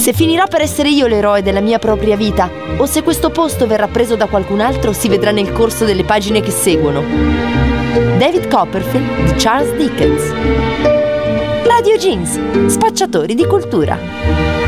Se finirò per essere io l'eroe della mia propria vita, o se questo posto verrà preso da qualcun altro, si vedrà nel corso delle pagine che seguono. David Copperfield di Charles Dickens. Radio Jeans, spacciatori di cultura.